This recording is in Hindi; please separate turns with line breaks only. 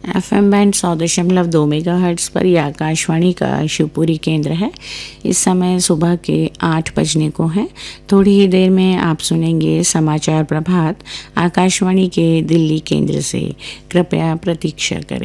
FM बैंड 100.2 मेगाहर्ट्ज़ पर यह आकाशवाणी का शिवपुरी केंद्र है। इस समय सुबह के 8 बजने को हैं। थोड़ी ही देर में आप सुनेंगे समाचार प्रभात आकाशवाणी के दिल्ली केंद्र से। कृपया प्रतीक्षा करें।